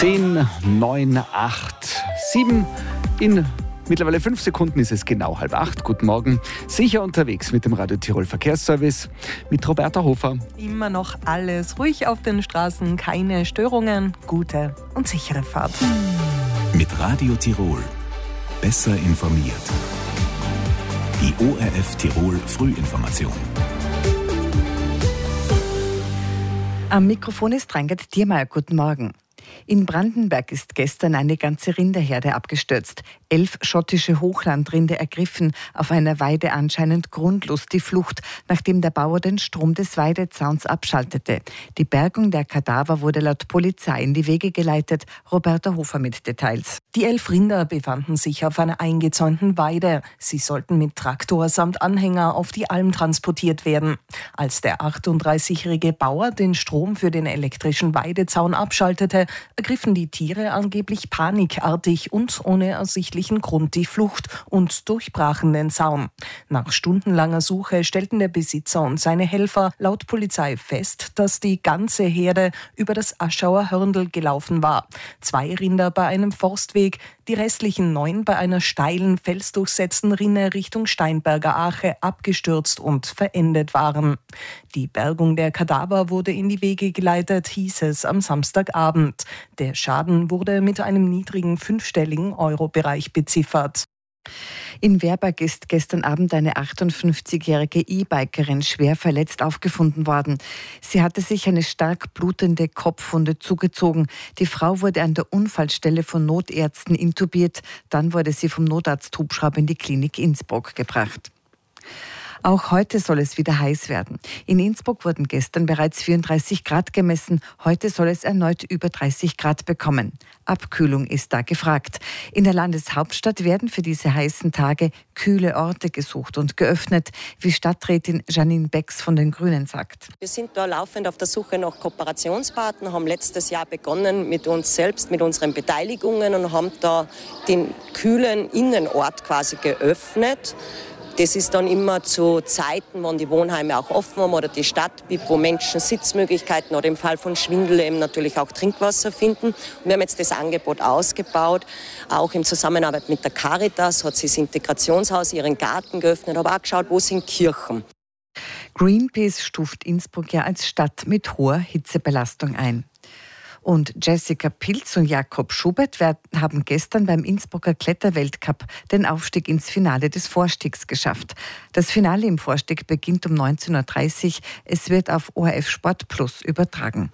10, 9, 8, 7. In mittlerweile 5 Sekunden ist es genau 7:30. Guten Morgen. Sicher unterwegs mit dem Radio Tirol Verkehrsservice mit Roberta Hofer. Immer noch alles ruhig auf den Straßen, keine Störungen, gute und sichere Fahrt. Mit Radio Tirol. Besser informiert. Die ORF Tirol Frühinformation. Am Mikrofon ist Rangert Diermeier. Guten Morgen. In Brandenberg ist gestern eine ganze Rinderherde abgestürzt. 11 schottische Hochlandrinder ergriffen auf einer Weide anscheinend grundlos die Flucht, nachdem der Bauer den Strom des Weidezauns abschaltete. Die Bergung der Kadaver wurde laut Polizei in die Wege geleitet. Roberta Hofer mit Details. Die 11 Rinder befanden sich auf einer eingezäunten Weide. Sie sollten mit Traktor samt Anhänger auf die Alm transportiert werden. Als der 38-jährige Bauer den Strom für den elektrischen Weidezaun abschaltete, ergriffen die Tiere angeblich panikartig und ohne ersichtlichen Grund die Flucht und durchbrachen den Zaun. Nach stundenlanger Suche stellten der Besitzer und seine Helfer laut Polizei fest, dass die ganze Herde über das Aschauer Hörndl gelaufen war. 2 Rinder bei einem Forstweg, die restlichen 9 bei einer steilen, felsdurchsetzten Rinne Richtung Steinberger Ache abgestürzt und verendet waren. Die Bergung der Kadaver wurde in die Wege geleitet, hieß es am Samstagabend. Der Schaden wurde mit einem niedrigen 5-stelligen Euro-Bereich beziffert. In Werberg ist gestern Abend eine 58-jährige E-Bikerin schwer verletzt aufgefunden worden. Sie hatte sich eine stark blutende Kopfwunde zugezogen. Die Frau wurde an der Unfallstelle von Notärzten intubiert. Dann wurde sie vom Notarzt-Hubschrauber in die Klinik Innsbruck gebracht. Auch heute soll es wieder heiß werden. In Innsbruck wurden gestern bereits 34 Grad gemessen. Heute soll es erneut über 30 Grad bekommen. Abkühlung ist da gefragt. In der Landeshauptstadt werden für diese heißen Tage kühle Orte gesucht und geöffnet, wie Stadträtin Janine Becks von den Grünen sagt. Wir sind da laufend auf der Suche nach Kooperationspartnern, haben letztes Jahr begonnen mit uns selbst, mit unseren Beteiligungen und haben da den kühlen Innenort quasi geöffnet. Das ist dann immer zu Zeiten, wann die Wohnheime auch offen haben oder die Stadt bietet, wo Menschen Sitzmöglichkeiten oder im Fall von Schwindel eben natürlich auch Trinkwasser finden. Und wir haben jetzt das Angebot ausgebaut, auch in Zusammenarbeit mit der Caritas hat sie das Integrationshaus ihren Garten geöffnet, aber auch geschaut, wo sind Kirchen. Greenpeace stuft Innsbruck ja als Stadt mit hoher Hitzebelastung ein. Und Jessica Pilz und Jakob Schubert haben gestern beim Innsbrucker Kletterweltcup den Aufstieg ins Finale des Vorstiegs geschafft. Das Finale im Vorstieg beginnt um 19.30 Uhr. Es wird auf ORF Sport Plus übertragen.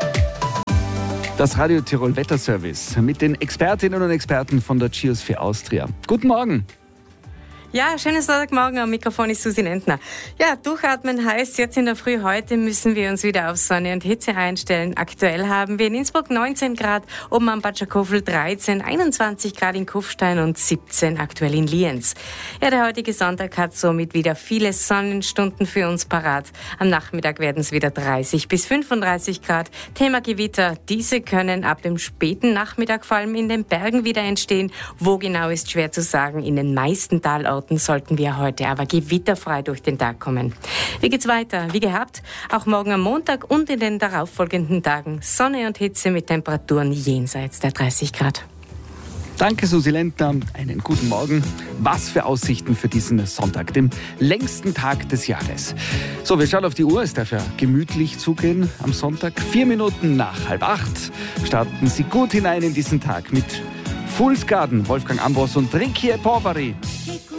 Das Radio Tirol Wetterservice mit den Expertinnen und Experten von der Geosphere Austria. Guten Morgen. Ja, schönes Sonntagmorgen, am Mikrofon ist Susi Lentner. Ja, durchatmen heißt, jetzt in der Früh heute müssen wir uns wieder auf Sonne und Hitze einstellen. Aktuell haben wir in Innsbruck 19 Grad, oben am Batschakofel 13, 21 Grad in Kufstein und 17 aktuell in Lienz. Ja, der heutige Sonntag hat somit wieder viele Sonnenstunden für uns parat. Am Nachmittag werden es wieder 30 bis 35 Grad. Thema Gewitter, diese können ab dem späten Nachmittag vor allem in den Bergen wieder entstehen. Wo genau ist schwer zu sagen, in den meisten Talorten sollten wir heute aber gewitterfrei durch den Tag kommen. Wie geht's weiter? Wie gehabt? Auch morgen am Montag und in den darauffolgenden Tagen Sonne und Hitze mit Temperaturen jenseits der 30 Grad. Danke, Susi Lentner. Einen guten Morgen. Was für Aussichten für diesen Sonntag, dem längsten Tag des Jahres. So, wir schauen auf die Uhr. Es darf ja gemütlich zugehen am Sonntag. 4 Minuten nach 7:30 starten Sie gut hinein in diesen Tag mit Fool's Garden, Wolfgang Ambros und Ricky Porvari.